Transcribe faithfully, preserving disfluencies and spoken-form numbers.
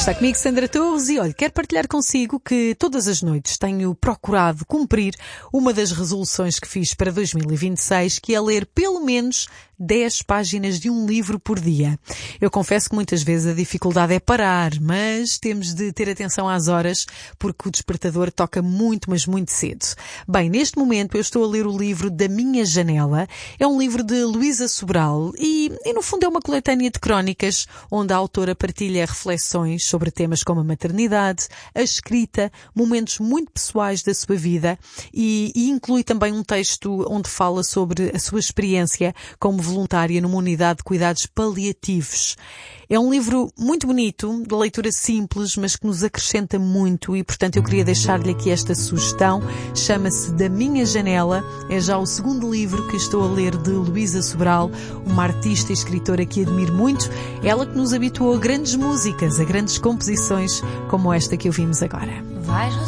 Está comigo Sandra Torres e olha, quero partilhar consigo que todas as noites tenho procurado cumprir uma das resoluções que fiz para dois mil e vinte e seis, que é ler pelo menos dez páginas de um livro por dia. Eu confesso que muitas vezes a dificuldade é parar, mas temos de ter atenção às horas porque o despertador toca muito, mas muito cedo. Bem, neste momento eu estou a ler o livro Da Minha Janela. É um livro de Luísa Sobral e, e no fundo é uma coletânea de crónicas onde a autora partilha reflexões sobre temas como a maternidade, a escrita, momentos muito pessoais da sua vida e, e inclui também um texto onde fala sobre a sua experiência como voluntária numa unidade de cuidados paliativos. É um livro muito bonito, de leitura simples, mas que nos acrescenta muito e, portanto, eu queria deixar-lhe aqui esta sugestão. Chama-se Da Minha Janela. É já o segundo livro que estou a ler de Luísa Sobral, uma artista e escritora que admiro muito. Ela que nos habituou a grandes músicas, a grandes composições, como esta que ouvimos agora. Vais